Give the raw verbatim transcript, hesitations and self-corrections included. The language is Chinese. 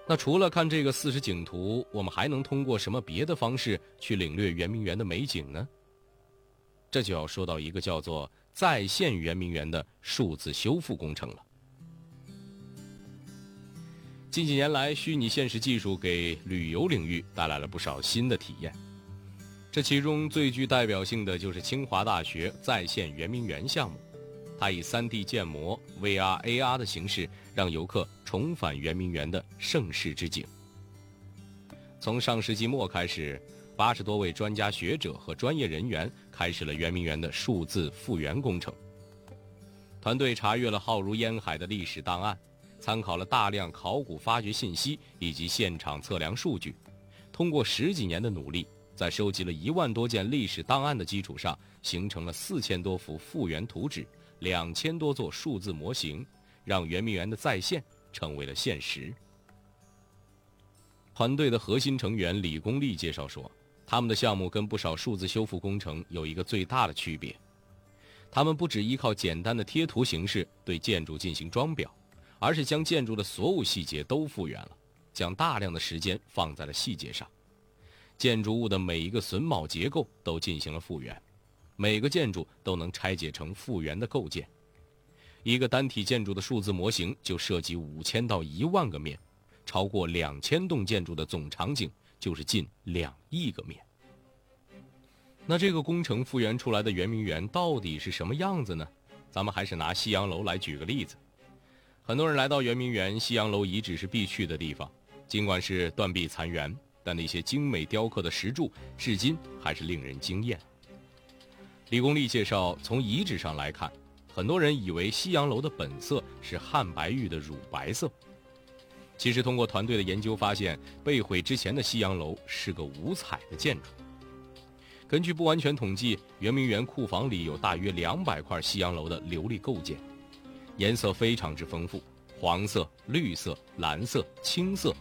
那除了看这个四十景图，我们还能通过什么别的方式去领略圆明园的美景呢？这就要说到一个叫做再现圆明园的数字修复工程了。近几年来，虚拟现实技术给旅游领域带来了不少新的体验，这其中最具代表性的就是清华大学再现圆明园项目。它以 三 D 建模、V R、A R 的形式，让游客重返圆明园的盛世之景。从上世纪末开始，八十多位专家学者和专业人员开始了圆明园的数字复原工程。团队查阅了浩如烟海的历史档案，参考了大量考古发掘信息以及现场测量数据，通过十几年的努力，在收集了一万多件历史档案的基础上，形成了四千多幅复原图纸，两千多座数字模型，让圆明园的再现成为了现实。团队的核心成员李功利介绍说，他们的项目跟不少数字修复工程有一个最大的区别，他们不只依靠简单的贴图形式对建筑进行装裱，而是将建筑的所有细节都复原了，将大量的时间放在了细节上。建筑物的每一个榫卯结构都进行了复原，每个建筑都能拆解成复原的构件。一个单体建筑的数字模型就涉及五千到一万个面，超过两千栋建筑的总场景就是近两亿个面。那这个工程复原出来的圆明园到底是什么样子呢？咱们还是拿西洋楼来举个例子。很多人来到圆明园，西洋楼遗址是必去的地方，尽管是断壁残垣，但那些精美雕刻的石柱至今还是令人惊艳。李功利介绍，从遗址上来看，很多人以为西洋楼的本色是汉白玉的乳白色，其实通过团队的研究发现，被毁之前的西洋楼是个五彩的建筑。根据不完全统计，圆明园库房里有大约两百块西洋楼的琉璃构件，颜色非常之丰富，黄色、绿色、蓝色、青色